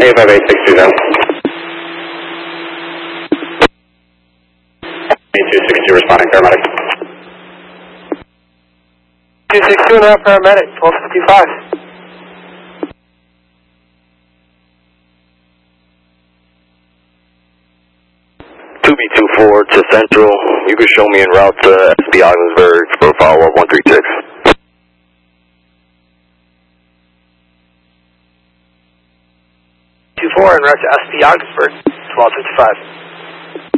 858-620. 262 responding, paramedic. 262 now, paramedic, 1255. 2B24 to Central. You can show me en route to SB Ogdensburg for follow-up 136. 24 en route to SB Ogdensburg, 1255.